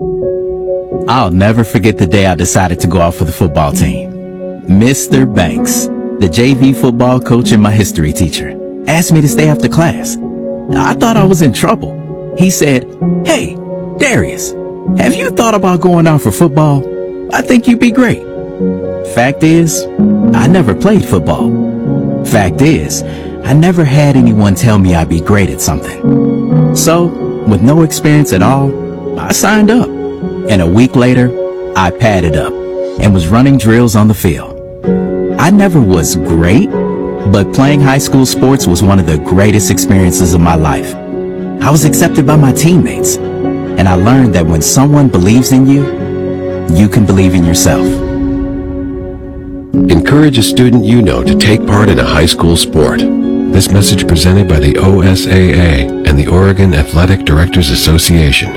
I'll never forget the day I decided to go out for the football team. Mr. Banks, the JV football coach and my history teacher, asked me to stay after class. I thought I was in trouble. He said, "Hey, Darius, have you thought about going out for football? I think you'd be great." Fact is, I never played football. Fact is, I never had anyone tell me I'd be great at something. So, with no experience at all, I signed up. And a week later, I padded up and was running drills on the field. I never was great, but playing high school sports was one of the greatest experiences of my life. I was accepted by my teammates, and I learned that when someone believes in you, you can believe in yourself. Encourage a student you know to take part in a high school sport. This message presented by the OSAA and the Oregon Athletic Directors Association.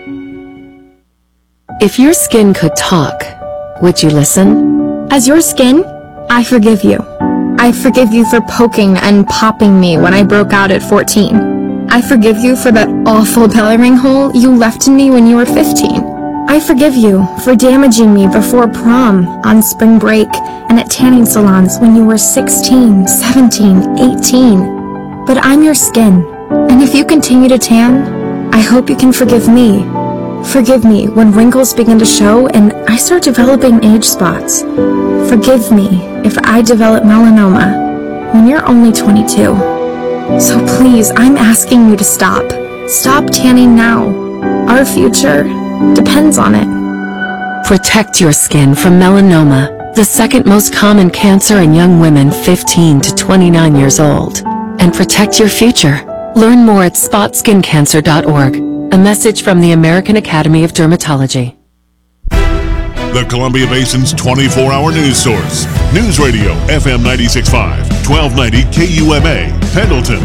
If your skin could talk, would you listen? As your skin, I forgive you. I forgive you for poking and popping me when I broke out at 14. I forgive you for that awful belly ring hole you left in me when you were 15. I forgive you for damaging me before prom, on spring break, and at tanning salons when you were 16, 17, 18. But I'm your skin, and if you continue to tan, I hope you can forgive me. Forgive me when wrinkles begin to show and I start developing age spots. Forgive me if I develop melanoma when you're only 22. So please, I'm asking you to stop. Stop tanning now. Our future depends on it. Protect your skin from melanoma, the second most common cancer in young women 15 to 29 years old. And protect your future. Learn more at spotskincancer.org. A message from the American Academy of Dermatology. The Columbia Basin's 24-hour news source. News Radio, FM 96.5, 1290 KUMA, Pendleton.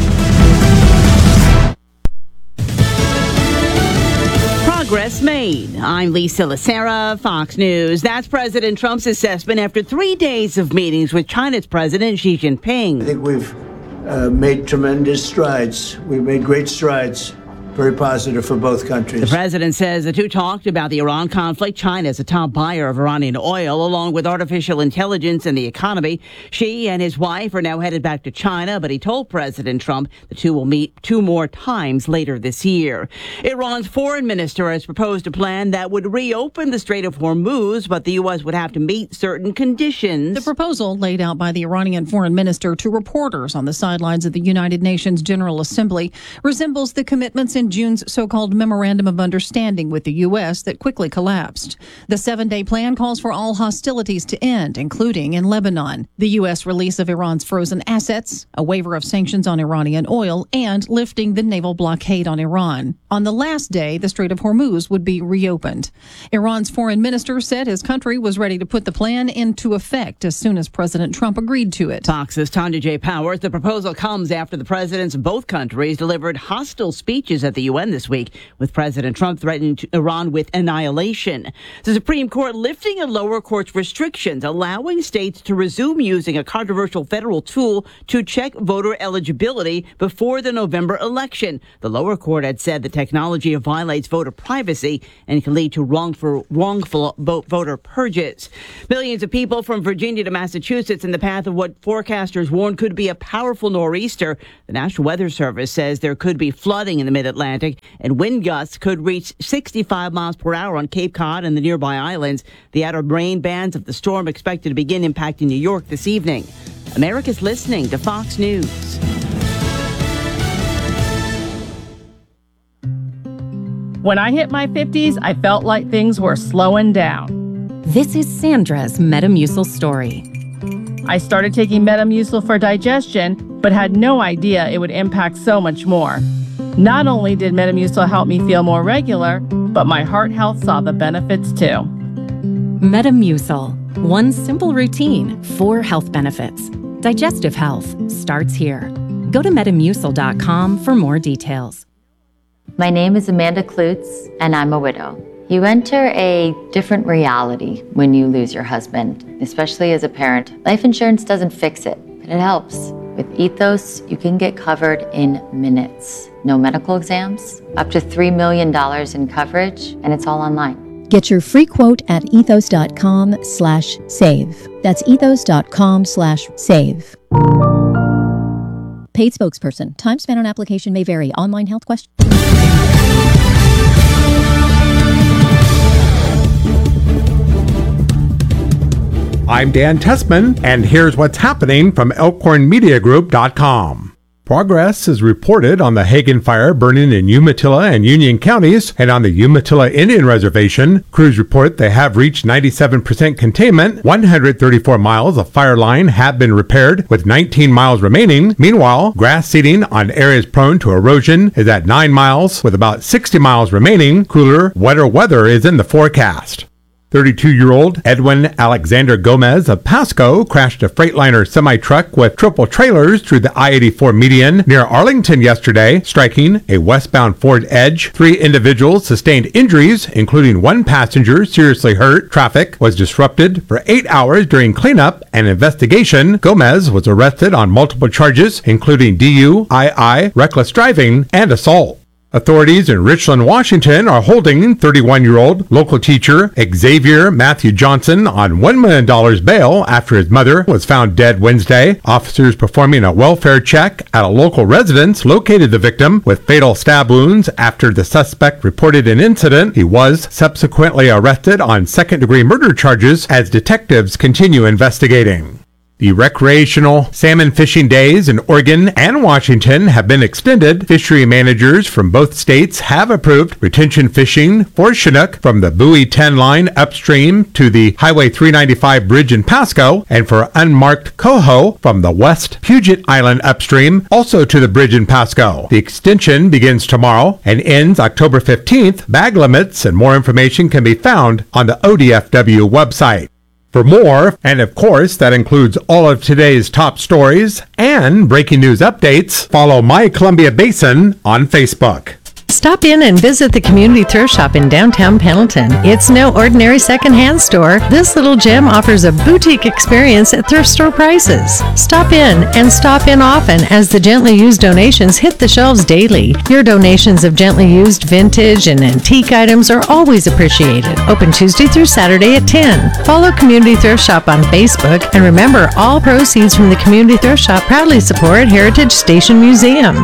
Progress made. I'm Lisa Lacera, Fox News. That's President Trump's assessment after 3 days of meetings with China's President Xi Jinping. I think we've made tremendous strides. We've made great strides. Very positive for both countries. The president says the two talked about the Iran conflict. China is a top buyer of Iranian oil, along with artificial intelligence and the economy. Xi and his wife are now headed back to China, but he told President Trump the two will meet 2 more times later this year. Iran's foreign minister has proposed a plan that would reopen the Strait of Hormuz, but the U.S. would have to meet certain conditions. The proposal, laid out by the Iranian foreign minister to reporters on the sidelines of the United Nations General Assembly, resembles the commitments in June's so-called Memorandum of Understanding with the U.S. that quickly collapsed. The 7-day plan calls for all hostilities to end, including in Lebanon, the U.S. release of Iran's frozen assets, a waiver of sanctions on Iranian oil, and lifting the naval blockade on Iran. On the last day, the Strait of Hormuz would be reopened. Iran's foreign minister said his country was ready to put the plan into effect as soon as President Trump agreed to it. Fox's Tanya J. Powers. The proposal comes after the presidents of both countries delivered hostile speeches at the UN this week, with President Trump threatening Iran with annihilation. The Supreme Court lifting a lower court's restrictions, allowing states to resume using a controversial federal tool to check voter eligibility before the November election. The lower court had said the technology violates voter privacy and can lead to wrongful voter purges. Millions of people from Virginia to Massachusetts in the path of what forecasters warned could be a powerful nor'easter. The National Weather Service says there could be flooding in the mid-Atlantic, and wind gusts could reach 65 miles per hour on Cape Cod and the nearby islands. The outer rain bands of the storm expected to begin impacting New York this evening. America's listening to Fox News. When I hit my 50s, I felt like things were slowing down. This is Sandra's Metamucil story. I started taking Metamucil for digestion, but had no idea it would impact so much more. Not only did Metamucil help me feel more regular, but my heart health saw the benefits too. Metamucil. One simple routine, 4 health benefits. Digestive health starts here. Go to Metamucil.com for more details. My name is Amanda Klutz, and I'm a widow. You enter a different reality when you lose your husband, especially as a parent. Life insurance doesn't fix it, but it helps. With Ethos, you can get covered in minutes. No medical exams, up to $3 million in coverage, and it's all online. Get your free quote at ethos.com/save. That's ethos.com/save. Paid spokesperson. Time spent on application may vary. Online health questions. I'm Dan Tessman, and here's what's happening from ElkhornMediaGroup.com. Progress is reported on the Hagen fire burning in Umatilla and Union counties, and on the Umatilla Indian Reservation, crews report they have reached 97% containment. 134 miles of fire line have been repaired, with 19 miles remaining. Meanwhile, grass seeding on areas prone to erosion is at 9 miles, with about 60 miles remaining. Cooler, wetter weather is in the forecast. 32-year-old Edwin Alexander Gomez of Pasco crashed a Freightliner semi-truck with triple trailers through the I-84 median near Arlington yesterday, striking a westbound Ford Edge. 3 individuals sustained injuries, including 1 passenger seriously hurt. Traffic was disrupted for 8 hours during cleanup and investigation. Gomez was arrested on multiple charges, including DUI, reckless driving, and assault. Authorities in Richland, Washington are holding 31-year-old local teacher Xavier Matthew Johnson on $1 million bail after his mother was found dead Wednesday. Officers performing a welfare check at a local residence located the victim with fatal stab wounds after the suspect reported an incident. He was subsequently arrested on second-degree murder charges as detectives continue investigating. The recreational salmon fishing days in Oregon and Washington have been extended. Fishery managers from both states have approved retention fishing for Chinook from the Buoy 10 line upstream to the Highway 395 bridge in Pasco, and for unmarked coho from the West Puget Island upstream, also to the bridge in Pasco. The extension begins tomorrow and ends October 15th. Bag limits and more information can be found on the ODFW website. For more, and of course that includes all of today's top stories and breaking news updates, follow My Columbia Basin on Facebook. Stop in and visit the Community Thrift Shop in downtown Pendleton. It's no ordinary secondhand store. This little gem offers a boutique experience at thrift store prices. Stop in and stop in often as the gently used donations hit the shelves daily. Your donations of gently used vintage and antique items are always appreciated. Open Tuesday through Saturday at 10. Follow Community Thrift Shop on Facebook, and remember, all proceeds from the Community Thrift Shop proudly support Heritage Station Museum.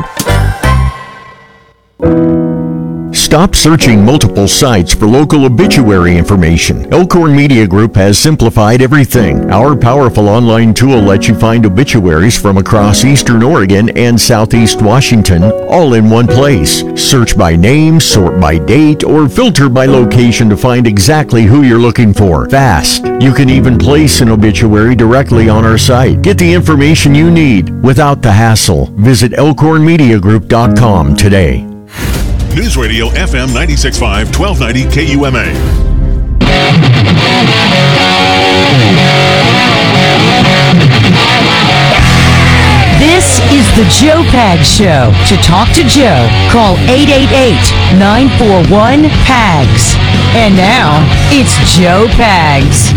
Stop searching multiple sites for local obituary information. Elkhorn Media Group has simplified everything. Our powerful online tool lets you find obituaries from across Eastern Oregon and Southeast Washington, all in one place. Search by name, sort by date, or filter by location to find exactly who you're looking for. Fast. You can even place an obituary directly on our site. Get the information you need without the hassle. Visit elkhornmediagroup.com today. News Radio FM 96.5, 1290 KUMA. This is the Joe Pags Show. To talk to Joe, call 888-941-PAGS. And now, it's Joe Pags.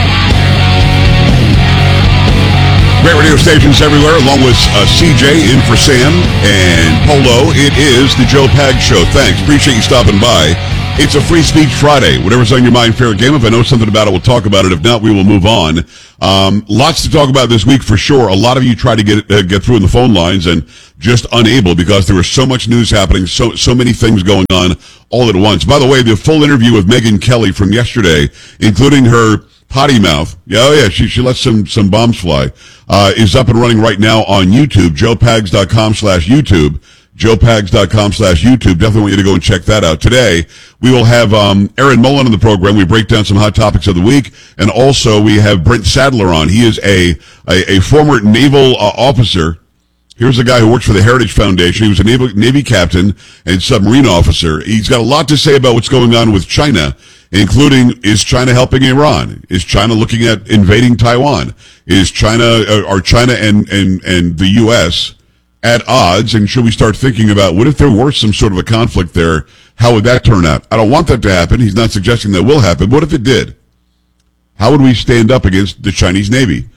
Great radio stations everywhere, along with CJ in for Sam and Polo. It is the Joe Pags Show. Thanks. Appreciate you stopping by. It's a Free Speech Friday. Whatever's on your mind, fair game. If I know something about it, we'll talk about it. If not, we will move on. Lots to talk about this week for sure. A lot of you try to get through in the phone lines and just unable because there was so much news happening, so many things going on all at once. By the way, the full interview with Megyn Kelly from yesterday, including her potty mouth. She let some bombs fly. Is up and running right now on YouTube, joepags.com/YouTube. joepags.com/YouTube. Definitely want you to go and check that out. Today, we will have Aaron Mullen on the program. We break down some hot topics of the week. And also, we have Brent Sadler on. He is a former naval officer. Here's a guy who works for the Heritage Foundation. He was a Navy captain and submarine officer. He's got a lot to say about what's going on with China, including, is China helping Iran? Is China looking at invading Taiwan? Are China and the U.S. at odds? And should we start thinking about, what if there were some sort of a conflict there? How would that turn out? I don't want that to happen. He's not suggesting that will happen. What if it did? How would we stand up against the Chinese Navy?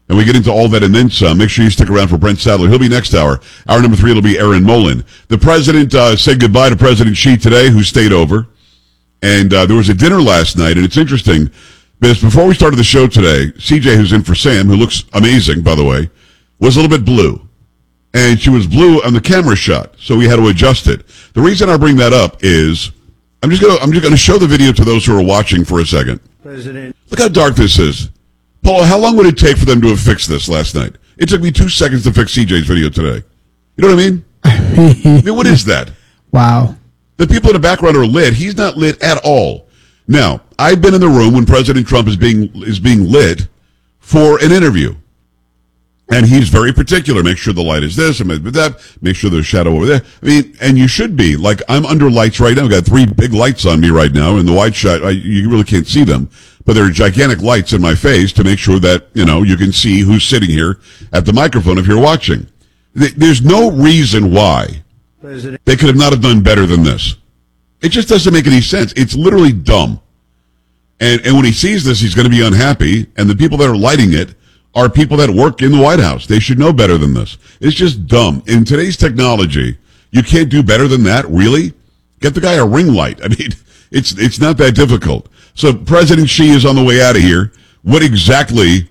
And we get into all that and then some. Make sure you stick around for Brent Sadler. He'll be next hour. Hour number 3 will be Aaron Molin. The president said goodbye to President Xi today, who stayed over. And there was a dinner last night, and it's interesting because before we started the show today, CJ, who's in for Sam, who looks amazing, by the way, was a little bit blue. And she was blue on the camera shot, so we had to adjust it. The reason I bring that up is I'm just gonna show the video to those who are watching for a second. President. Look how dark this is. Paul, how long would it take for them to have fixed this last night? It took me 2 seconds to fix CJ's video today. You know what I mean? I mean, what is that? Wow. The people in the background are lit. He's not lit at all. Now, I've been in the room when President Trump is being lit for an interview. And he's very particular. Make sure the light is this and that. Make sure there's shadow over there. I mean, and you should be. Like, I'm under lights right now. I've got 3 big lights on me right now. In the wide shot, you really can't see them. But there are gigantic lights in my face to make sure that, you can see who's sitting here at the microphone if you're watching. There's no reason why they could not have done better than this. It just doesn't make any sense. It's literally dumb. And when he sees this, he's going to be unhappy. And the people that are lighting it are people that work in the White House. They should know better than this. It's just dumb. In today's technology, you can't do better than that, really? Get the guy a ring light. I mean, it's not that difficult. So President Xi is on the way out of here. What exactly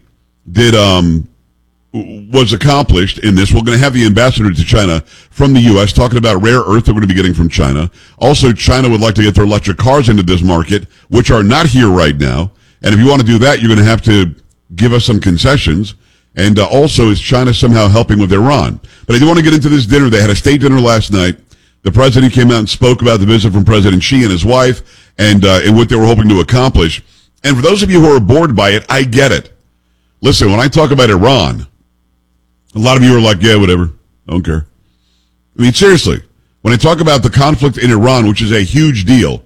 was accomplished in this? We're going to have the ambassador to China from the U.S. talking about rare earth they're going to be getting from China. Also, China would like to get their electric cars into this market, which are not here right now. And if you want to do that, you're going to have to give us some concessions. And also, is China somehow helping with Iran? But I do want to get into this dinner. They had a state dinner last night. The president came out and spoke about the visit from President Xi and his wife and what they were hoping to accomplish. And for those of you who are bored by it, I get it. Listen, when I talk about Iran, a lot of you are like, yeah, whatever. I don't care. I mean, seriously, when I talk about the conflict in Iran, which is a huge deal,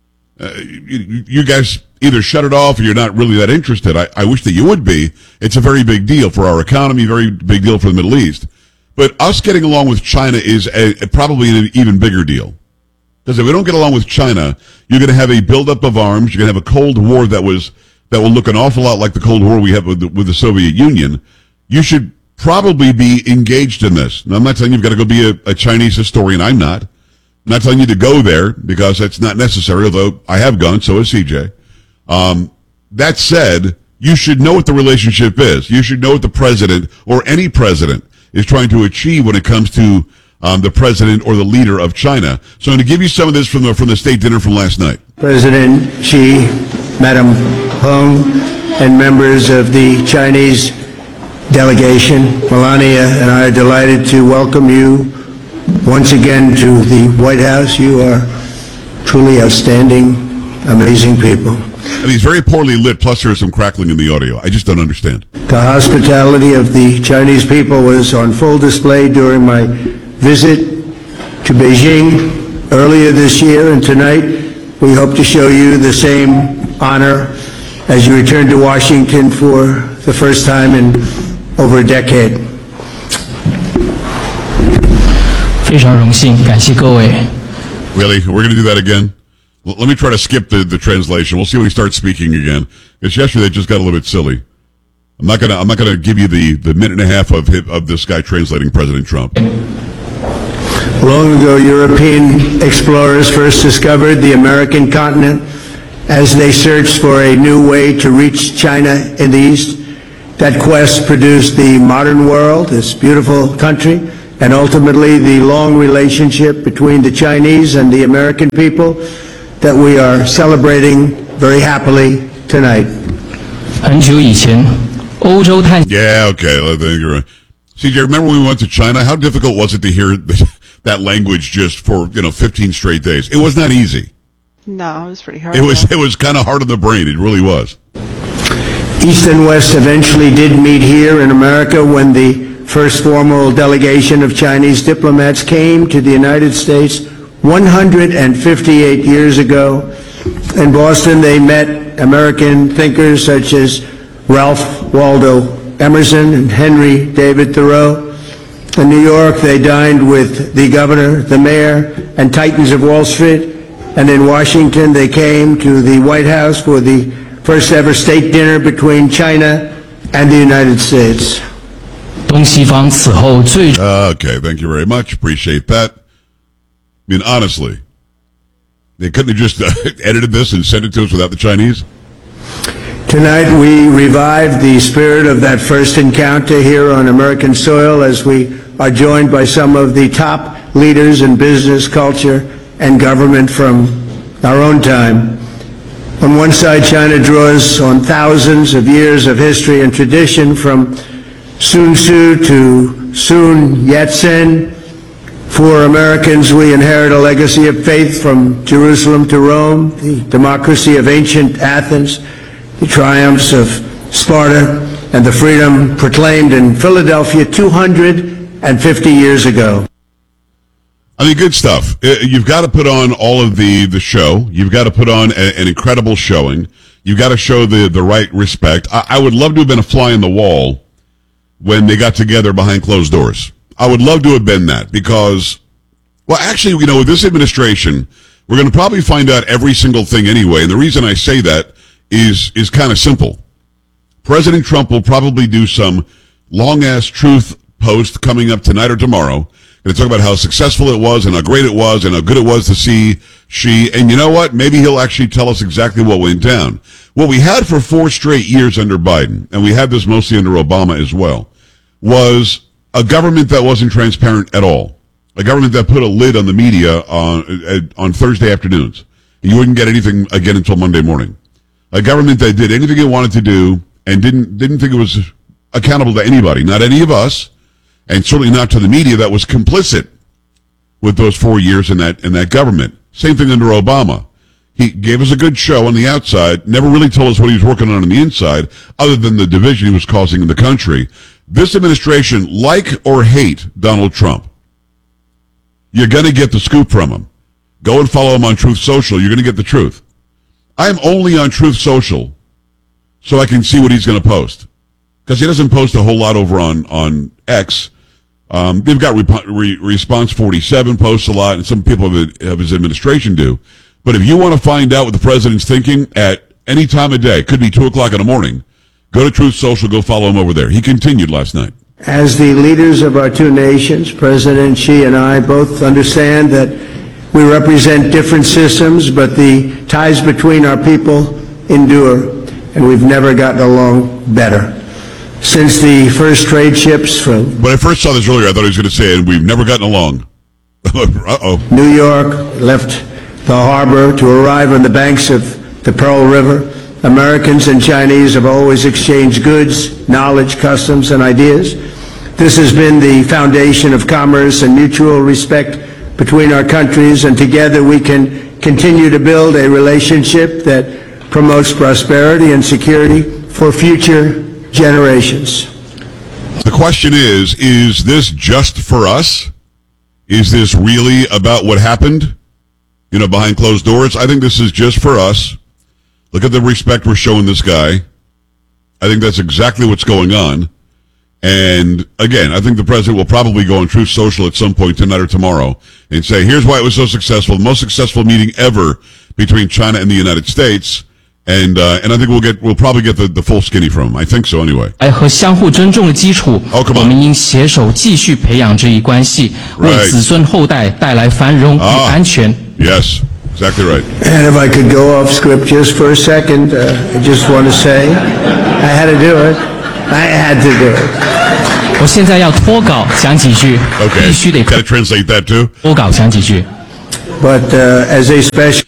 you guys either shut it off or you're not really that interested. I wish that you would be. It's a very big deal for our economy, very big deal for the Middle East. But us getting along with China is probably an even bigger deal. Because if we don't get along with China, you're going to have a buildup of arms. You're going to have a Cold War that will look an awful lot like the Cold War we have with the Soviet Union. You should probably be engaged in this. Now, I'm not telling you you've got to go be a Chinese historian. I'm not. I'm not telling you to go there because that's not necessary, although I have gone, so has CJ. That said, you should know what the relationship is. You should know what the president or any president is trying to achieve when it comes to the president or the leader of China. So I'm going to give you some of this from the state dinner from last night. President Xi, Madam Peng, and members of the Chinese delegation, Melania and I are delighted to welcome you once again to the White House. You are truly outstanding, amazing people. And he's very poorly lit, plus there's some crackling in the audio. I just don't understand. The hospitality of the Chinese people was on full display during my visit to Beijing earlier this year, and tonight we hope to show you the same honor as you return to Washington for the first time in over a decade. 非常荣幸，感谢各位。 Really? We're going to do that again? Let me try to skip the translation. We'll see when he starts speaking again. Because yesterday it just got a little bit silly. I'm not gonna give you the minute and a half of this guy translating President Trump. Long ago, European explorers first discovered the American continent as they searched for a new way to reach China in the east. That quest produced the modern world, this beautiful country, and ultimately the long relationship between the Chinese and the American people that we are celebrating very happily tonight. 很久以前，欧洲探 Yeah, okay, I think you're right. CJ, remember when we went to China? How difficult was it to hear that language just for 15 straight days? It was not easy. No, it was pretty hard. It was kind of hard on the brain. It really was. East and West eventually did meet here in America when the first formal delegation of Chinese diplomats came to the United States 158 years ago. In Boston, they met American thinkers such as Ralph Waldo Emerson and Henry David Thoreau. In New York, they dined with the governor, the mayor, and titans of Wall Street. And in Washington, they came to the White House for the first ever state dinner between China and the United States. 东西方此后最 Okay, thank you very much. Appreciate that. I mean, honestly, they couldn't have just edited this and sent it to us without the Chinese? Tonight we revive the spirit of that first encounter here on American soil as we are joined by some of the top leaders in business, culture, and government from our own time. On one side, China draws on thousands of years of history and tradition from Sun Tzu to Sun Yat-sen. For Americans, we inherit a legacy of faith from Jerusalem to Rome, the democracy of ancient Athens, the triumphs of Sparta, and the freedom proclaimed in Philadelphia 250 years ago. I mean, good stuff. You've got to put on all of the show. You've got to put on an incredible showing. You've got to show the right respect. I would love to have been a fly on the wall when they got together behind closed doors. I would love to have been that because, well, actually, you know, with this administration, we're going to probably find out every single thing anyway. And the reason I say that is kind of simple. President Trump will probably do some long-ass truth post coming up tonight or tomorrow. Going to talk about how successful it was and how great it was and how good it was to see and you know what? Maybe he'll actually tell us exactly what went down. What we had for 4 straight years under Biden, and we had this mostly under Obama as well, was a government that wasn't transparent at all. A government that put a lid on the media on Thursday afternoons. You wouldn't get anything again until Monday morning. A government that did anything it wanted to do and didn't think it was accountable to anybody, not any of us, and certainly not to the media that was complicit with those 4 years in that government. Same thing under Obama. He gave us a good show on the outside, never really told us what he was working on the inside, other than the division he was causing in the country. This administration, like or hate Donald Trump, you're going to get the scoop from him. Go and follow him on Truth Social. You're going to get the truth. I'm only on Truth Social so I can see what he's going to post. Because he doesn't post a whole lot over on X. They've got Response 47 posts a lot, and some people of his administration do. But if you want to find out what the president's thinking at any time of day, could be 2 o'clock in the morning, go to Truth Social, go follow him over there. He continued last night. As the leaders of our two nations, President Xi and I both understand that we represent different systems, but the ties between our people endure, and we've never gotten along better. Since the first trade ships from... When I first saw this earlier, I thought he was going to say, and we've never gotten along. Uh-oh. New York left the harbor to arrive on the banks of the Pearl River. Americans and Chinese have always exchanged goods, knowledge, customs, and ideas. This has been the foundation of commerce and mutual respect between our countries, and together we can continue to build a relationship that promotes prosperity and security for future generations. The question is this just for us? Is this really about what happened, behind closed doors? I think this is just for us. Look at the respect we're showing this guy. I think that's exactly what's going on. And again, I think the president will probably go on Truth Social at some point tonight or tomorrow and say, here's why it was so successful, the most successful meeting ever between China and the United States. And I think we'll probably get the full skinny from him. I think so anyway. 和相互尊重的基础，我们应携手继续培养这一关系，为子孙后代带来繁荣与安全。 Yes, exactly right. And if I could go off script just for a second, I just want to say, I had to do it. I had to do it. 我现在要脱稿讲几句，必须得 Gotta translate that too. 脱稿讲几句。 But as a special,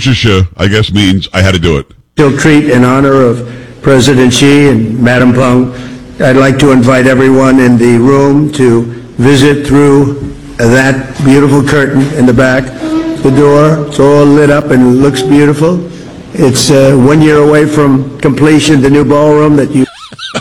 I guess means I had to do it. Treat in honor of President Xi and Madam Peng, I'd like to invite everyone in the room to visit through that beautiful curtain in the back. The door, it's all lit up and looks beautiful. It's 1 year away from completion, the new ballroom that you...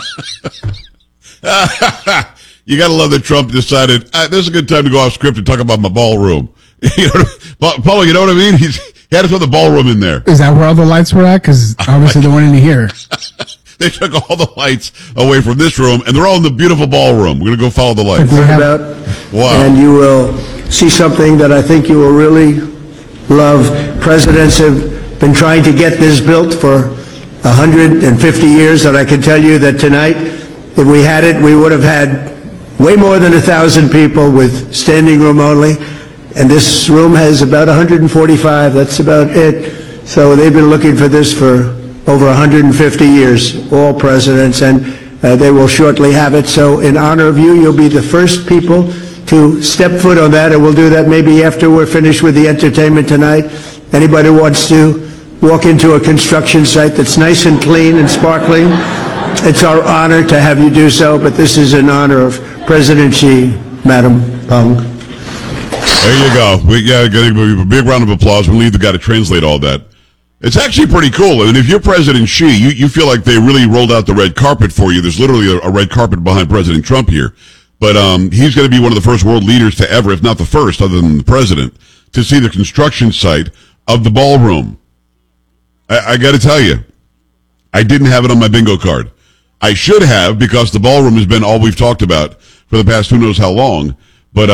You gotta love that Trump decided, this is a good time to go off script and talk about my ballroom. Paulo, you know what I mean? He had us with the ballroom in there. Is that where all the lights were at? Because obviously they weren't in here. They took all the lights away from this room, and they're all in the beautiful ballroom. We're going to go follow the lights. Wow. And you will see something that I think you will really love. Presidents have been trying to get this built for 150 years, and I can tell you that tonight If we had it, we would have had way more than 1,000 people with standing room only. And this room has about 145. That's about it. So they've been looking for this for over 150 years, all presidents, and they will shortly have it. So in honor of you, you'll be the first people to step foot on that, and we'll do that maybe after we're finished with the entertainment tonight. Anybody who wants to walk into a construction site that's nice and clean and sparkling, it's our honor to have you do so, but this is in honor of President Xi, Madam Peng. There you go. We got a big round of applause. We'll leave the guy to translate all that. It's actually pretty cool. And if you're President Xi, you feel like they really rolled out the red carpet for you. There's literally a red carpet behind President Trump here. But he's going to be one of the first world leaders to ever, if not the first, other than the president, to see the construction site of the ballroom. I got to tell you, I didn't have it on my bingo card. I should have, because the ballroom has been all we've talked about for the past who knows how long. But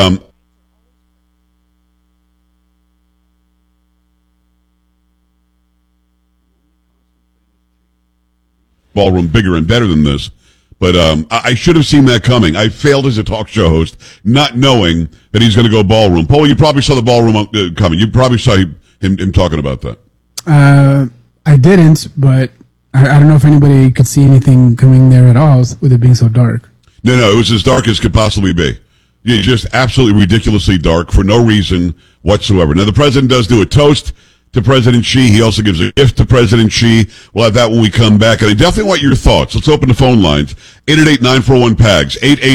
ballroom bigger and better than this. But I should have seen that coming. I failed as a talk show host, not knowing that he's going to go ballroom. Paul, you probably saw the ballroom coming. You probably saw him talking about that. I didn't, but I don't know if anybody could see anything coming there at all with it being so dark. No, it was as dark as could possibly be. Yeah, just absolutely ridiculously dark for no reason whatsoever. Now, the president does do a toast to President Xi. He also gives a gift to President Xi. We'll have that when we come back. And I definitely want your thoughts. Let's open the phone lines. 888-941-PAGS,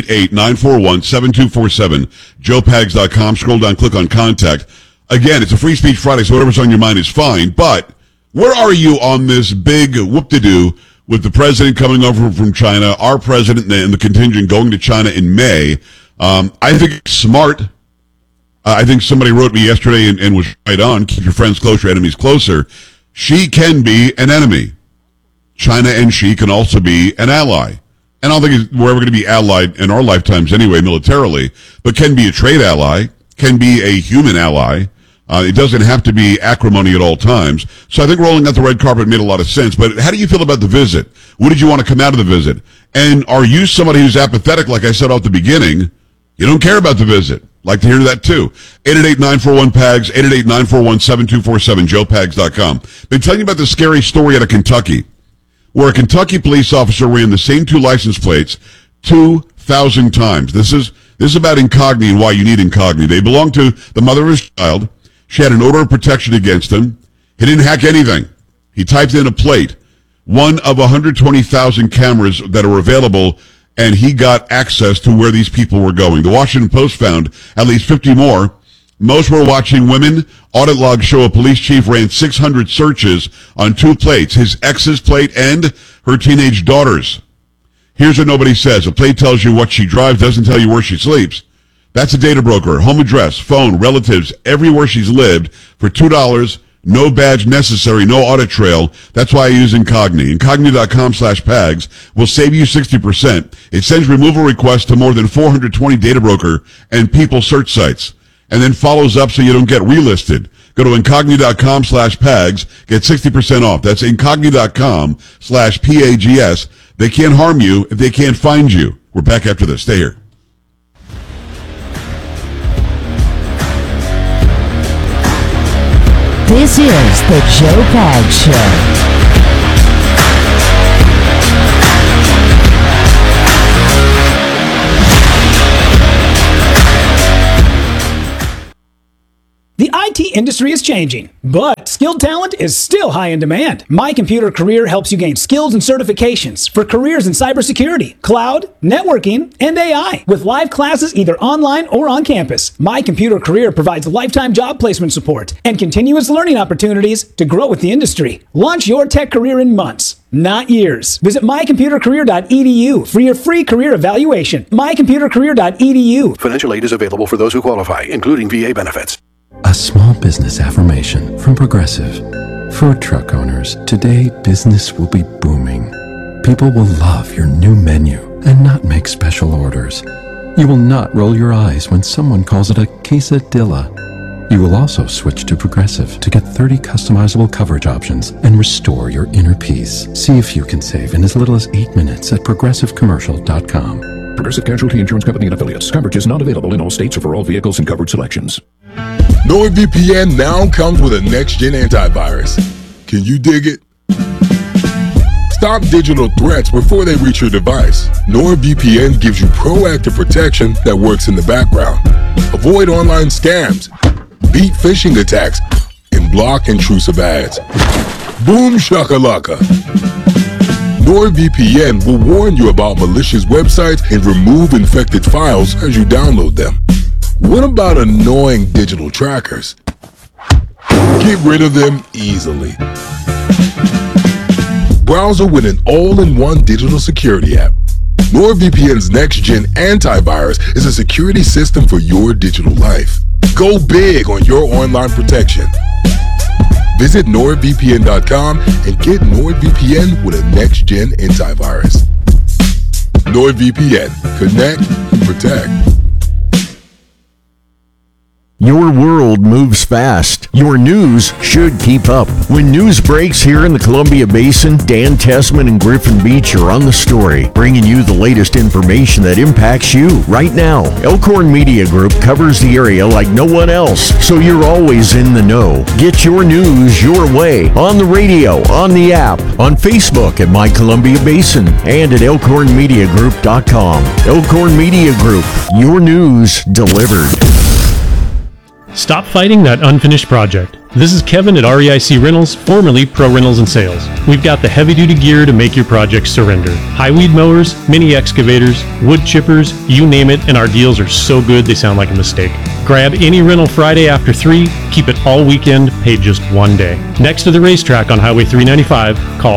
888-941-7247, joepags.com. Scroll down, click on contact. Again, it's a Free Speech Friday, so whatever's on your mind is fine. But where are you on this big whoop-de-doo with the president coming over from China, our president and the contingent going to China in May? I think it's smart. I think somebody wrote me yesterday and was right on. Keep your friends close, your enemies closer. Xi can be an enemy. China and Xi can also be an ally. And I don't think we're ever going to be allied in our lifetimes anyway, militarily, but can be a trade ally, can be a human ally. It doesn't have to be acrimony at all times. So I think rolling out the red carpet made a lot of sense. But how do you feel about the visit? What did you want to come out of the visit? And are you somebody who's apathetic, like I said at the beginning? You don't care about the visit. Like to hear that too. 888-941-PAGS, 888-941-7247, joepags.com. Been telling you about this scary story out of Kentucky, where a Kentucky police officer ran the same two license plates 2,000 times. This is about Incogni and why you need Incogni. They belong to the mother of his child. She had an order of protection against him. He didn't hack anything. He typed in a plate, one of 120,000 cameras that are available, and he got access to where these people were going. The Washington Post found at least 50 more. Most were watching women. Audit logs show a police chief ran 600 searches on two plates, his ex's plate and her teenage daughter's. Here's what nobody says. A plate tells you what she drives, doesn't tell you where she sleeps. That's a data broker. Home address, phone, relatives, everywhere she's lived for $2. No badge necessary, no audit trail. That's why I use Incogni. Incogni.com/PAGS will save you 60%. It sends removal requests to more than 420 data broker and people search sites, and then follows up so you don't get relisted. Go to Incogni.com/PAGS, get 60% off. That's Incogni.com/PAGS. They can't harm you if they can't find you. We're back after this. Stay here. This is the Joe Pags Show. The IT industry is changing, but skilled talent is still high in demand. My Computer Career helps you gain skills and certifications for careers in cybersecurity, cloud, networking, and AI. With live classes either online or on campus, My Computer Career provides lifetime job placement support and continuous learning opportunities to grow with the industry. Launch your tech career in months, not years. Visit mycomputercareer.edu for your free career evaluation. mycomputercareer.edu. Financial aid is available for those who qualify, including VA benefits. A small business affirmation from Progressive. Food truck owners, today business will be booming. People will love your new menu and not make special orders. You will not roll your eyes when someone calls it a quesadilla. You will also switch to Progressive to get 30 customizable coverage options and restore your inner peace. See if you can save in as little as 8 minutes at progressivecommercial.com. Progressive Casualty Insurance Company and Affiliates. Coverage is not available in all states or for all vehicles and coverage selections. NordVPN now comes with a next-gen antivirus. Can you dig it? Stop digital threats before they reach your device. NordVPN gives you proactive protection that works in the background. Avoid online scams, beat phishing attacks, and block intrusive ads. Boom shakalaka. NordVPN will warn you about malicious websites and remove infected files as you download them. What about annoying digital trackers? Get rid of them easily. Browser with an all-in-one digital security app. NordVPN's next-gen antivirus is a security system for your digital life. Go big on your online protection. Visit NordVPN.com and get NordVPN with a next-gen antivirus. NordVPN. Connect, protect. Your world moves fast. Your news should keep up. When news breaks here in the Columbia Basin, Dan Tessman and Griffin Beach are on the story, bringing you the latest information that impacts you right now. Elkhorn Media Group covers the area like no one else, so you're always in the know. Get your news your way on the radio, on the app, on Facebook at My Columbia Basin, and at elkhornmediagroup.com. Elkhorn Media Group, your news delivered. Stop fighting that unfinished project. This is Kevin at REIC Rentals, formerly Pro Rentals and Sales. We've got the heavy-duty gear to make your project surrender. High weed mowers, mini excavators, wood chippers, you name it, and our deals are so good they sound like a mistake. Grab any rental Friday after 3, keep it all weekend, pay just one day. Next to the racetrack on Highway 395, call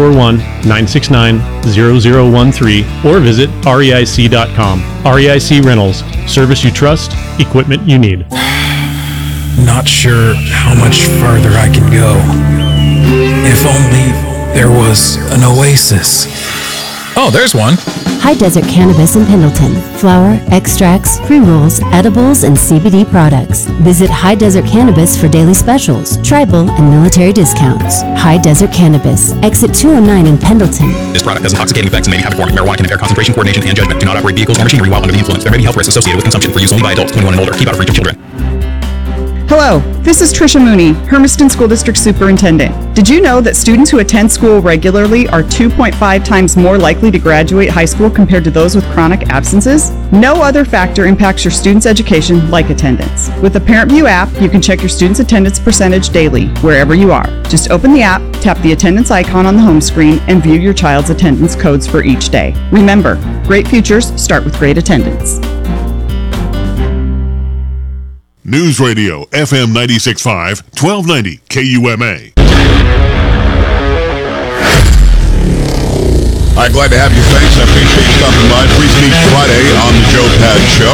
541-969-0013 or visit REIC.com. REIC Rentals, service you trust, equipment you need. Not sure how much farther I can go. If only there was an oasis. Oh, there's one. High Desert Cannabis in Pendleton. Flower, extracts, pre-rolls, edibles, and CBD products. Visit High Desert Cannabis for daily specials, tribal, and military discounts. High Desert Cannabis, exit 209 in Pendleton. This product has intoxicating effects and may be habit forming. Marijuana can impair concentration, coordination, and judgment. Do not operate vehicles or machinery while under the influence. There may be health risks associated with consumption. For use only by adults 21 and older. Keep out of reach of children. Hello, this is Tricia Mooney, Hermiston School District Superintendent. Did you know that students who attend school regularly are 2.5 times more likely to graduate high school compared to those with chronic absences? No other factor impacts your students' education like attendance. With the ParentView app, you can check your students' attendance percentage daily, wherever you are. Just open the app, tap the attendance icon on the home screen, and view your child's attendance codes for each day. Remember, great futures start with great attendance. News Radio, FM 96.5, 1290 KUMA. All right, glad to have you. Thanks. I appreciate you stopping by. Free Speech Friday on the Joe Pags Show.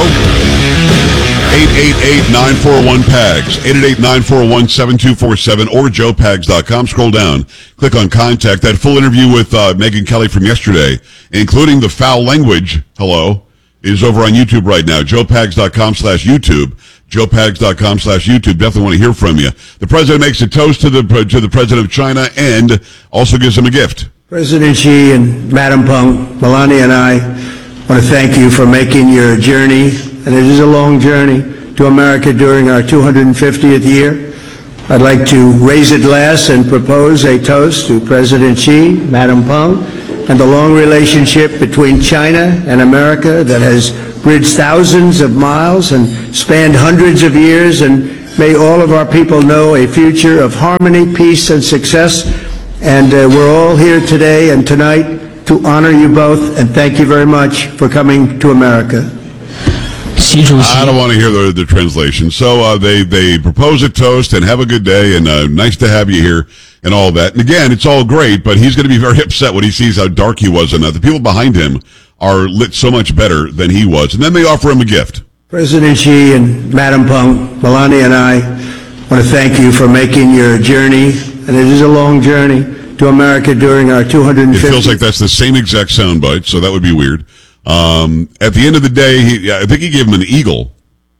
888-941-PAGS, 888-941-7247, or joepags.com. Scroll down, click on Contact. That full interview with Megyn Kelly from yesterday, including the foul language, is over on YouTube right now. joepags.com/YouTube. joepags.com/YouTube. Definitely want to hear from you. The president makes a toast to the president of China and also gives him a gift. President Xi and Madam Peng, Melania and I want to thank you for making your journey, and it is a long journey, to America during our 250th year. I'd like to raise a glass and propose a toast to President Xi, Madam Peng, and the long relationship between China and America that has bridged thousands of miles and spanned hundreds of years, and may all of our people know a future of harmony, peace, and success. And we're all here today and tonight to honor you both, and thank you very much for coming to America. I don't want to hear the translation. So they propose a toast and have a good day, and nice to have you here and all that. And again, it's all great, but he's going to be very upset when he sees how dark he was, and the people behind him are lit so much better than he was. And then they offer him a gift. President Xi and Madam Peng, Melania and I want to thank you for making your journey, and it is a long journey, to America during our 250th. It feels like that's the same exact soundbite, so that would be weird. At the end of the day, I think he gave him an eagle.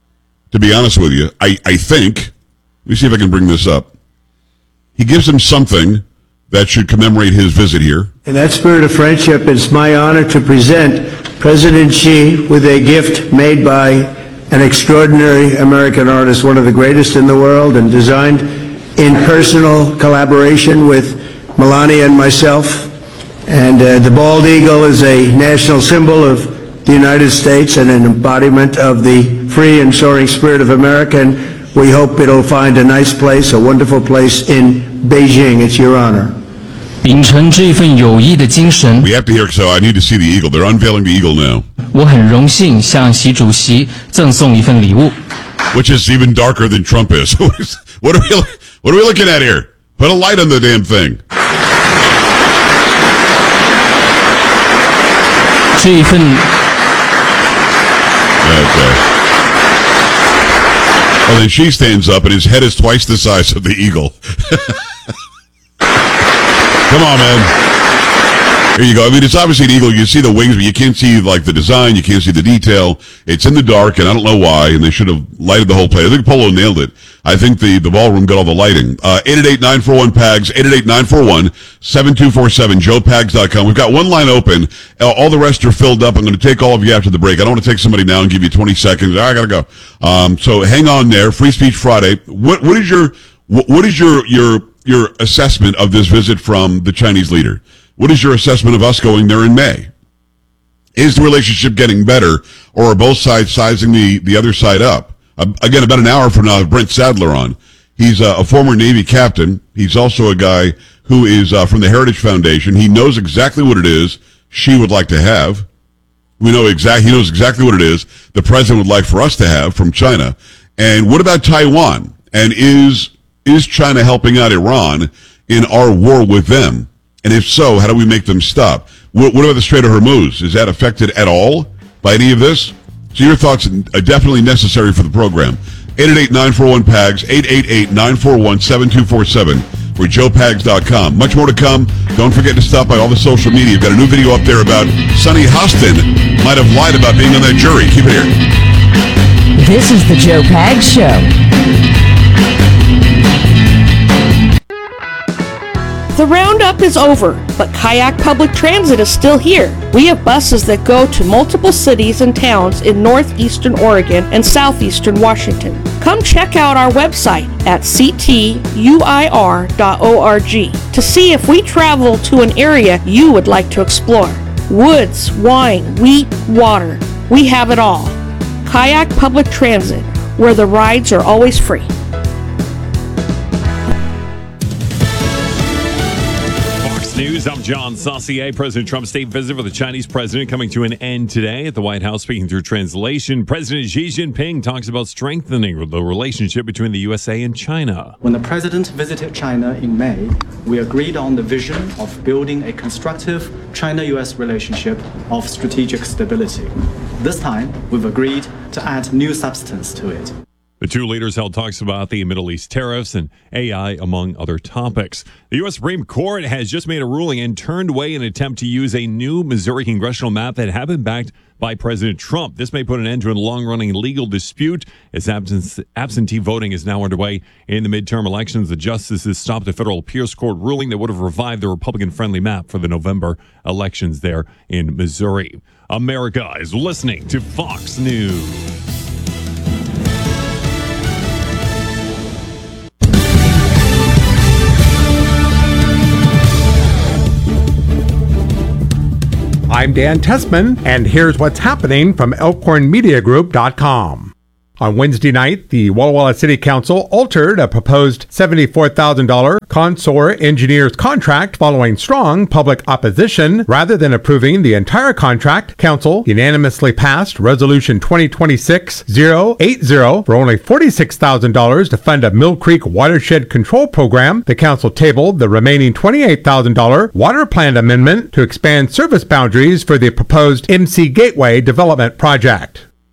to be honest with you. I think, let me see if I can bring this up. He gives him something that should commemorate his visit here. In that spirit of friendship, it's my honor to present President Xi with a gift made by an extraordinary American artist, one of the greatest in the world, and designed in personal collaboration with Melania and myself. And the bald eagle is a national symbol of the United States and an embodiment of the free and soaring spirit of America. And we hope it'll find a nice place, a wonderful place in Beijing. It's your honor. 秉承这份友谊的精神 We have to hear, so I need to see the eagle. They're unveiling the eagle now. 我很荣幸向习主席赠送一份礼物 Which is even darker than Trump is. What are we looking at here? Put a light on the damn thing. 这一份 Okay. Well, then she stands up and his head is twice the size of the eagle. Come on, man. Here you go. I mean, it's obviously an eagle. You see the wings, but you can't see, like, the design. You can't see the detail. It's in the dark, and I don't know why, and they should have lighted the whole place. I think Polo nailed it. I think the ballroom got all the lighting. 888-941-PAGS, 888-941-7247, joepags.com. We've got one line open. All the rest are filled up. I'm going to take all of you after the break. I don't want to take somebody now and give you 20 seconds. I got to go. So hang on there. Free Speech Friday. What is your assessment of this visit from the Chinese leader? What is your assessment of us going there in May? Is the relationship getting better, or are both sides sizing the other side up? Again, about an hour from now, I have Brent Sadler on. He's a former Navy captain. He's also a guy who is from the Heritage Foundation. He knows exactly what it is she would like to have. He knows exactly what it is the president would like for us to have from China. And what about Taiwan? And is China helping out Iran in our war with them? And if so, how do we make them stop? What about the Strait of Hormuz? Is that affected at all by any of this? So your thoughts are definitely necessary for the program. 888-941-PAGS, 888-941-7247, or joepags.com. Much more to come. Don't forget to stop by all the social media. We've got a new video up there about Sonny Hostin might have lied about being on that jury. Keep it here. This is the Joe Pags Show. The roundup is over, but Kayak Public Transit is still here. We have buses that go to multiple cities and towns in northeastern Oregon and southeastern Washington. Come check out our website at ctuir.org to see if we travel to an area you would like to explore. Woods, wine, wheat, water. We have it all. Kayak Public Transit, where the rides are always free. News. I'm John Saucier. President Trump's state visit for the Chinese president coming to an end today at the White House. Speaking through translation, President Xi Jinping talks about strengthening the relationship between the USA and China. When the president visited China in May, we agreed on the vision of building a constructive China-US relationship of strategic stability. This time, we've agreed to add new substance to it. The two leaders held talks about the Middle East tariffs and AI, among other topics. The U.S. Supreme Court has just made a ruling and turned away an attempt to use a new Missouri congressional map that had been backed by President Trump. This may put an end to a long-running legal dispute as absentee voting is now underway in the midterm elections. The justices stopped a federal appeals court ruling that would have revived the Republican-friendly map for the November elections there in Missouri. America is listening to Fox News. I'm Dan Tessman, and here's what's happening from ElkhornMediaGroup.com. On Wednesday night, the Walla Walla City Council altered a proposed $74,000 Consor Engineers contract following strong public opposition. Rather than approving the entire contract, Council unanimously passed Resolution 2026-080 for only $46,000 to fund a Mill Creek Watershed Control Program. The Council tabled the remaining $28,000 Water Plan Amendment to expand service boundaries for the proposed MC Gateway development project.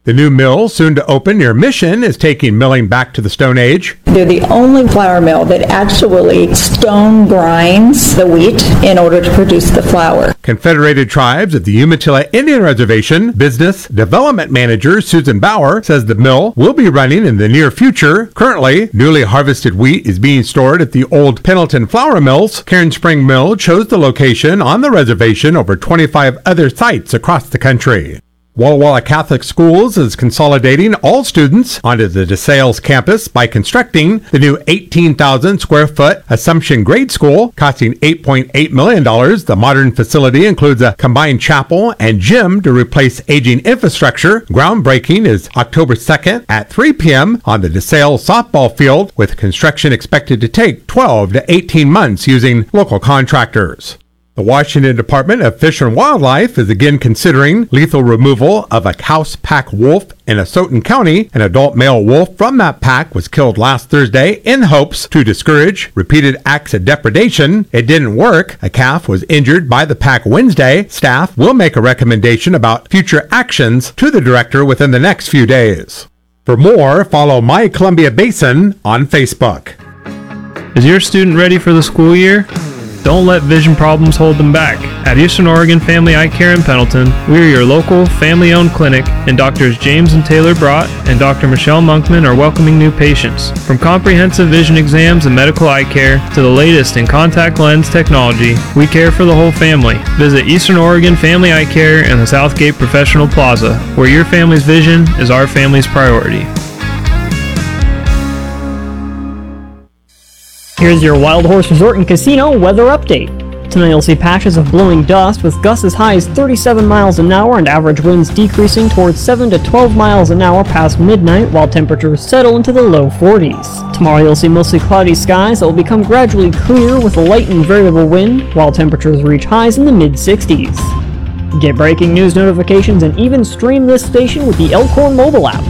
The new mill, soon to open near Mission, is taking milling back to the Stone Age. They're the only flour mill that actually stone grinds the wheat in order to produce the flour. Confederated Tribes of the Umatilla Indian Reservation Business Development Manager Susan Bauer says the mill will be running in the near future. Currently, newly harvested wheat is being stored at the old Pendleton Flour Mills. Cairn Spring Mill chose the location on the reservation over 25 other sites across the country. Walla Walla Catholic Schools is consolidating all students onto the DeSales campus by constructing the new 18,000 square foot Assumption Grade School, costing $8.8 million. The modern facility includes a combined chapel and gym to replace aging infrastructure. Groundbreaking is October 2nd at 3 p.m. on the DeSales softball field, with construction expected to take 12 to 18 months using local contractors. The Washington Department of Fish and Wildlife is again considering lethal removal of a Couse pack wolf in Asotin County. An adult male wolf from that pack was killed last Thursday in hopes to discourage repeated acts of depredation. It didn't work. A calf was injured by the pack Wednesday. Staff will make a recommendation about future actions to the director within the next few days. For more, follow My Columbia Basin on Facebook. Is your student ready for the school year? Don't let vision problems hold them back. At Eastern Oregon Family Eye Care in Pendleton, we are your local, family-owned clinic, and Drs. James and Taylor Brott and Dr. Michelle Monkman are welcoming new patients. From comprehensive vision exams and medical eye care to the latest in contact lens technology, we care for the whole family. Visit Eastern Oregon Family Eye Care in the Southgate Professional Plaza, where your family's vision is our family's priority. Here's your Wild Horse Resort and Casino weather update. Tonight you'll see patches of blowing dust with gusts as high as 37 miles an hour and average winds decreasing towards 7 to 12 miles an hour past midnight, while temperatures settle into the low 40s. Tomorrow you'll see mostly cloudy skies that will become gradually clear with a light and variable wind, while temperatures reach highs in the mid-60s. Get breaking news notifications and even stream this station with the Elkhorn mobile app.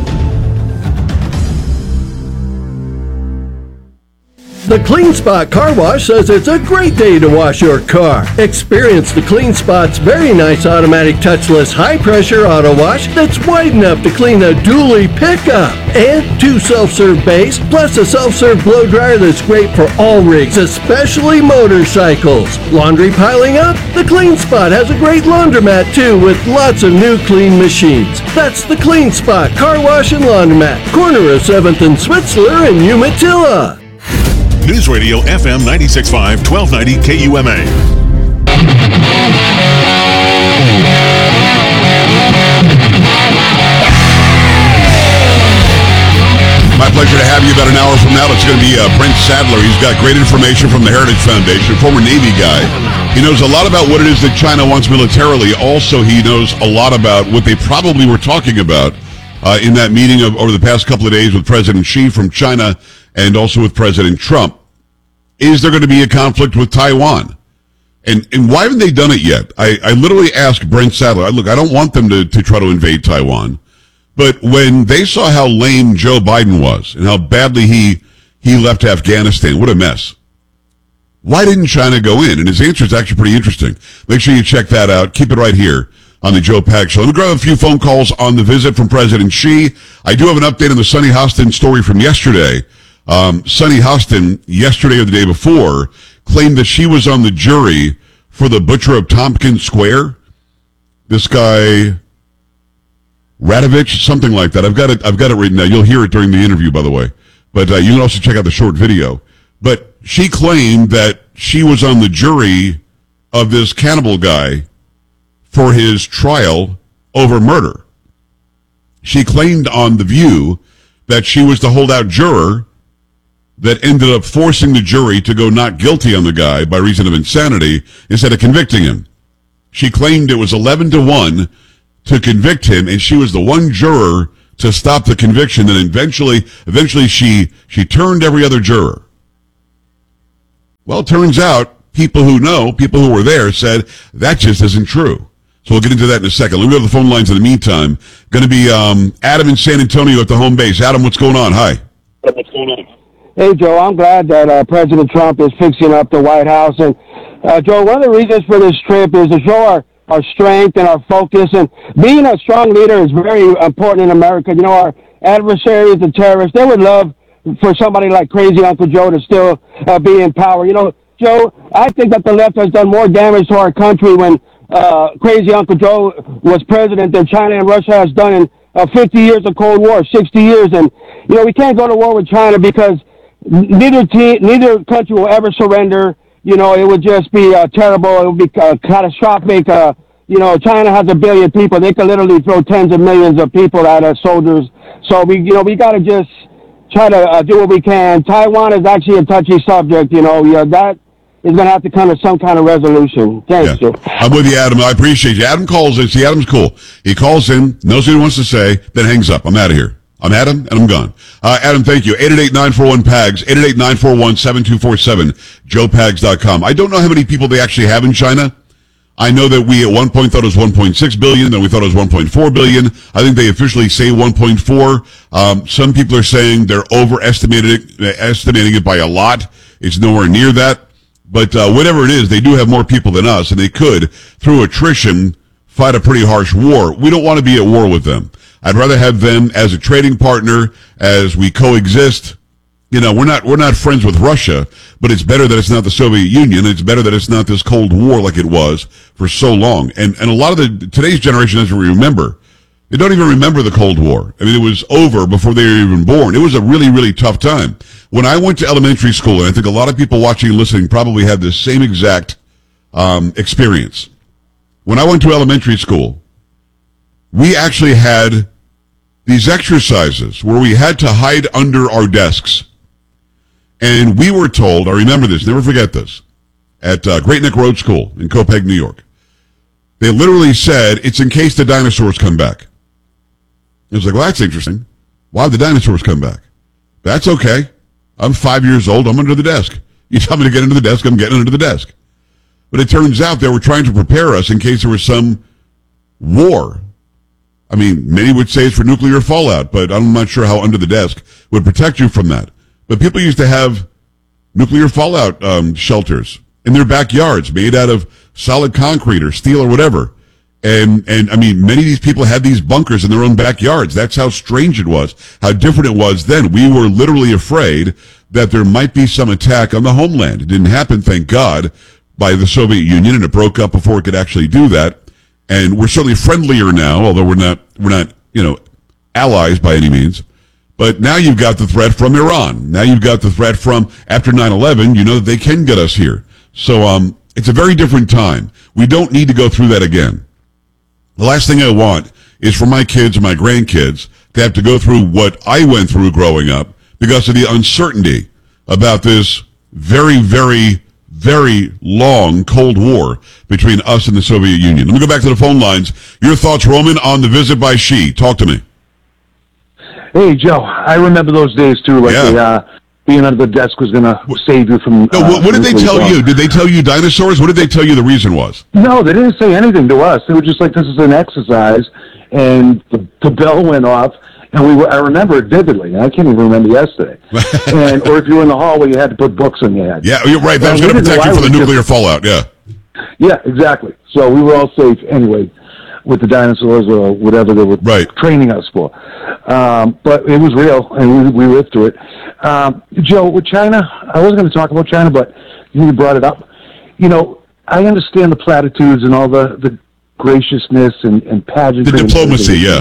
The Clean Spot Car Wash says it's a great day to wash your car. Experience the Clean Spot's very nice automatic touchless high-pressure auto wash that's wide enough to clean a dually pickup. And 2 self-serve bays, plus a self-serve blow dryer that's great for all rigs, especially motorcycles. Laundry piling up? The Clean Spot has a great laundromat too, with lots of new clean machines. That's the Clean Spot Car Wash and Laundromat, corner of 7th and Switzler in Umatilla. News Radio FM 96.5, 1290 KUMA. My pleasure to have you. About an hour from now, it's going to be Brent Sadler. He's got great information from the Heritage Foundation, former Navy guy. He knows a lot about what it is that China wants militarily. Also, he knows a lot about what they probably were talking about in that meeting over the past couple of days with President Xi from China and also with President Trump. Is there going to be a conflict with Taiwan? And why haven't they done it yet? I literally asked Brent Sadler, look, I don't want them to try to invade Taiwan. But when they saw how lame Joe Biden was and how badly he left Afghanistan, what a mess. Why didn't China go in? And his answer is actually pretty interesting. Make sure you check that out. Keep it right here on the Joe Pags Show. Let me grab a few phone calls on the visit from President Xi. I do have an update on the Sunny Hostin story from yesterday. Sunny Hostin, yesterday or the day before, claimed that she was on the jury for the butcher of Tompkins Square. This guy, Radovich, something like that. I've got it written down. You'll hear it during the interview, by the way. But you can also check out the short video. But she claimed that she was on the jury of this cannibal guy for his trial over murder. She claimed on The View that she was the holdout juror that ended up forcing the jury to go not guilty on the guy by reason of insanity instead of convicting him. She claimed it was 11-1 to convict him, and she was the one juror to stop the conviction, and eventually she turned every other juror. Well, it turns out people who were there said that just isn't true. So we'll get into that in a second. Let me go to the phone lines in the meantime. Going to be Adam in San Antonio at the home base. Adam, what's going on? Hi. What's going on? Hey, Joe, I'm glad that President Trump is fixing up the White House. And, Joe, one of the reasons for this trip is to show our strength and our focus. And being a strong leader is very important in America. You know, our adversaries, the terrorists, they would love for somebody like Crazy Uncle Joe to still be in power. You know, Joe, I think that the left has done more damage to our country when Crazy Uncle Joe was president than China and Russia has done in 50 years of Cold War, 60 years. And, you know, we can't go to war with China because neither country will ever surrender. You know, it would just be terrible. It would be catastrophic. You know, China has 1 billion people. They could literally throw tens of millions of people at us soldiers. So we got to just try to do what we can. Taiwan is actually a touchy subject. You know, that is going to have to come to some kind of resolution. Thanks, Joe. I'm with you, Adam. I appreciate you. Adam calls in. See, Adam's cool. He calls in, knows what he wants to say, then hangs up. I'm out of here. I'm Adam, and I'm gone. Adam, thank you. 888-941-PAGS, 888-941-7247, joepags.com. I don't know how many people they actually have in China. I know that we at one point thought it was 1.6 billion, then we thought it was 1.4 billion. I think they officially say 1.4. Some people are saying they're estimating it by a lot. It's nowhere near that. But whatever it is, they do have more people than us, and they could, through attrition, fight a pretty harsh war. We don't want to be at war with them. I'd rather have them as a trading partner, as we coexist. You know, we're not friends with Russia, but it's better that it's not the Soviet Union. It's better that it's not this Cold War like it was for so long. And a lot of today's generation doesn't remember. They don't even remember the Cold War. I mean, it was over before they were even born. It was a really, really tough time. When I went to elementary school, and I think a lot of people watching and listening probably had the same exact experience. When I went to elementary school, we actually had these exercises where we had to hide under our desks. And we were told, I remember this, never forget this, at Great Neck Road School in Copeg, New York. They literally said, it's in case the dinosaurs come back. I was like, well, that's interesting. Why would the dinosaurs come back? That's okay. I'm 5 years old. I'm under the desk. You tell me to get under the desk, I'm getting under the desk. But it turns out they were trying to prepare us in case there was some war. I mean, many would say it's for nuclear fallout, but I'm not sure how under the desk would protect you from that. But people used to have nuclear fallout shelters in their backyards made out of solid concrete or steel or whatever. And I mean, many of these people had these bunkers in their own backyards. That's how strange it was, how different it was then. We were literally afraid that there might be some attack on the homeland. It didn't happen, thank God, by the Soviet Union, and it broke up before it could actually do that. And we're certainly friendlier now, although we're not, you know, allies by any means. But now you've got the threat from Iran. Now you've got the threat from, after 9/11, you know that they can get us here. So, it's a very different time. We don't need to go through that again. The last thing I want is for my kids and my grandkids to have to go through what I went through growing up because of the uncertainty about this very, very, very long Cold War between us and the Soviet Union. Let me go back to the phone lines. Your thoughts, Roman, on the visit by Xi. Talk to me. Hey, Joe, I remember those days, too, like being under the desk was going to save you from... No, what did they tell you? Did they tell you dinosaurs? What did they tell you the reason was? No, they didn't say anything to us. They were just like, this is an exercise, and the bell went off, and I remember it vividly. I can't even remember yesterday. Or if you were in the hallway, you had to put books on your head. Yeah, you're right. That was going to protect you from the nuclear fallout, yeah. Yeah, exactly. So we were all safe anyway with the dinosaurs or whatever they were training us for. But it was real, and we lived through it. Joe, with China, I wasn't going to talk about China, but you brought it up. You know, I understand the platitudes and all the graciousness and pageantry. The diplomacy, yeah.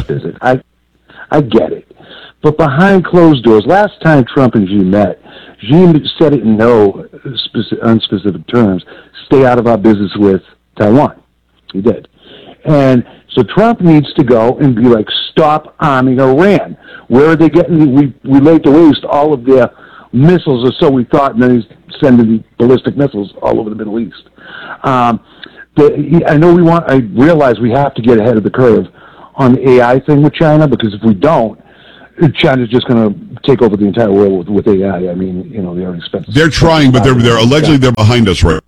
I get it. But behind closed doors, last time Trump and Xi met, Xi said it in no unspecific terms, stay out of our business with Taiwan. He did. And so Trump needs to go and be like, stop arming Iran. Where are they getting? We laid to waste all of their missiles, or so we thought, and then he's sending ballistic missiles all over the Middle East. I realize we have to get ahead of the curve on the AI thing with China, because if we don't, China's just going to take over the entire world with AI. I mean, you know, they already spent... They're trying, but they're allegedly they're behind us right.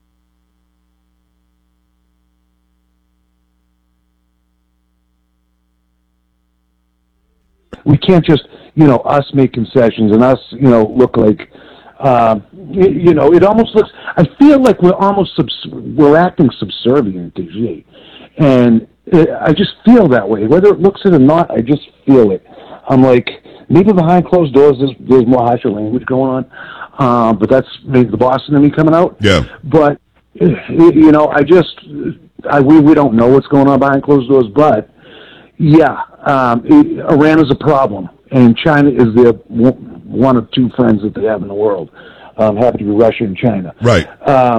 We can't just, you know, us make concessions and us, you know, look like, you know, it almost looks, I feel like we're acting subservient to Xi. And I just feel that way. Whether it looks it or not, I just feel it. I'm like, maybe behind closed doors there's more harsher language going on, but that's maybe the Boston in me coming out. Yeah. But, you know, we don't know what's going on behind closed doors, but, yeah, Iran is a problem, and China is their one of two friends that they have in the world. Happen to be Russia and China. Right.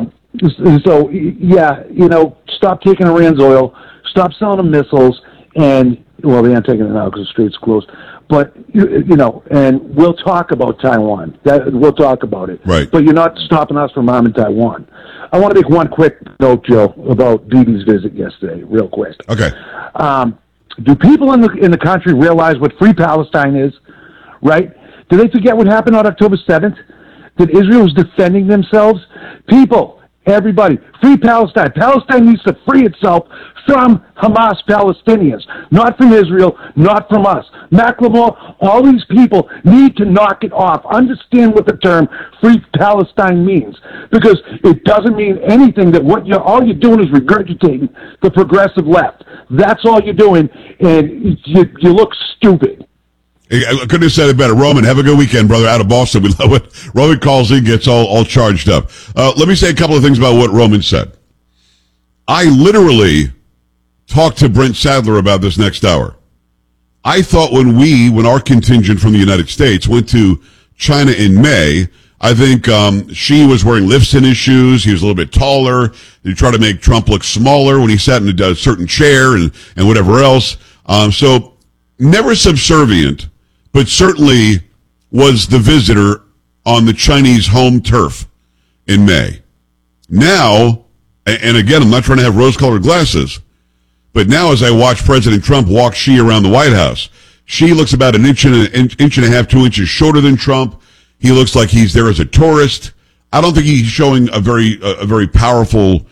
So, yeah, you know, stop taking Iran's oil, stop selling them missiles, and, well, they aren't taking it now because the strait's closed. But, you know, and we'll talk about Taiwan. We'll talk about it. Right. But you're not stopping us from arming Taiwan. I want to make one quick note, Joe, about Bibi's visit yesterday, real quick. Okay. Do people in the country realize what Free Palestine is, right? Do they forget what happened on October 7th? That Israel was defending themselves? People, everybody, Free Palestine. Palestine needs to free itself from Hamas Palestinians, not from Israel, not from us. Macklemore, all these people need to knock it off. Understand what the term Free Palestine means, because it doesn't mean anything. That all you're doing is regurgitating the progressive left. That's all you're doing, and you look stupid. I couldn't have said it better. Roman, have a good weekend, brother, out of Boston. We love it. Roman calls in, gets all charged up. Let me say a couple of things about what Roman said. I literally talked to Brent Sadler about this next hour. I thought when our contingent from the United States went to China in May, I think Xi was wearing lifts in his shoes. He was a little bit taller. He tried to make Trump look smaller when he sat in a certain chair and whatever else. So never subservient, but certainly was the visitor on the Chinese home turf in May. Now, and again, I'm not trying to have rose-colored glasses, but now as I watch President Trump walk Xi around the White House, Xi looks about an inch and a half, 2 inches shorter than Trump. He looks like he's there as a tourist. I don't think he's showing a very powerful,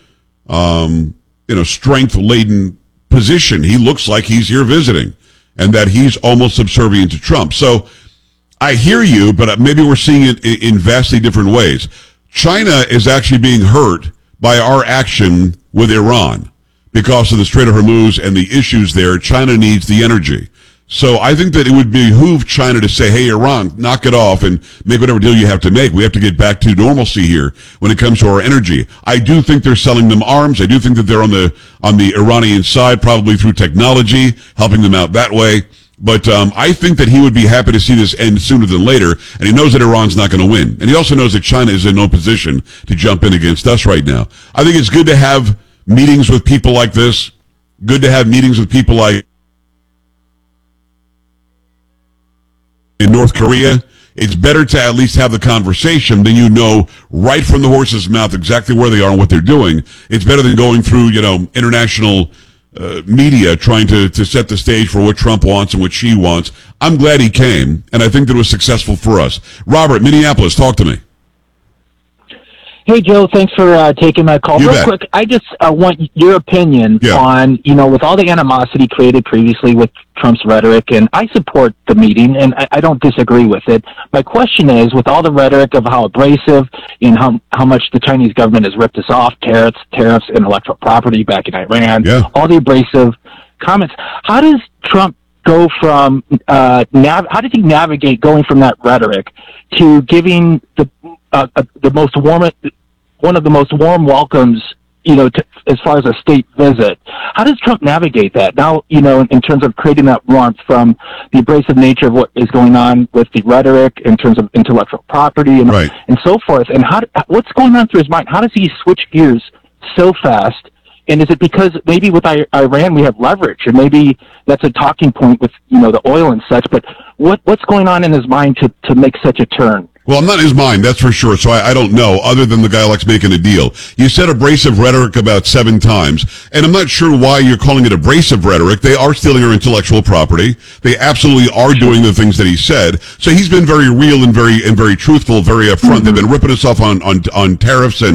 strength-laden position. He looks like he's here visiting, and that he's almost subservient to Trump. So I hear you, but maybe we're seeing it in vastly different ways. China is actually being hurt by our action with Iran because of the Strait of Hormuz and the issues there. China needs the energy. So I think that it would behoove China to say, hey, Iran, knock it off and make whatever deal you have to make. We have to get back to normalcy here when it comes to our energy. I do think they're selling them arms. I do think that they're on the Iranian side, probably through technology, helping them out that way. But I think that he would be happy to see this end sooner than later, and he knows that Iran's not going to win. And he also knows that China is in no position to jump in against us right now. I think it's good to have meetings with people like this, good to have meetings with people like in North Korea. It's better to at least have the conversation than you know right from the horse's mouth exactly where they are and what they're doing. It's better than going through, international media trying to set the stage for what Trump wants and what Xi wants. I'm glad he came, and I think that it was successful for us. Robert, Minneapolis, talk to me. Hey, Joe, thanks for taking my call. You Real bet. quick, I just want your opinion on, with all the animosity created previously with Trump's rhetoric, and I support the meeting, and I don't disagree with it. My question is, with all the rhetoric of how abrasive and how much the Chinese government has ripped us off, tariffs, intellectual property back in Iran, all the abrasive comments, how does Trump go from, how does he navigate going from that rhetoric to giving one of the most warm welcomes, as far as a state visit? How does Trump navigate that now, in terms of creating that warmth from the abrasive nature of what is going on with the rhetoric in terms of intellectual property and so forth? And what's going on through his mind? How does he switch gears so fast? And is it because maybe with Iran we have leverage, and maybe that's a talking point with, the oil and such, but what's going on in his mind to make such a turn? Well, I'm not in his mind, that's for sure, so I don't know, other than the guy likes making a deal. You said abrasive rhetoric about 7 times, and I'm not sure why you're calling it abrasive rhetoric. They are stealing our intellectual property. They absolutely are doing the things that he said. So he's been very real and very truthful, very upfront. They've been ripping us off on tariffs and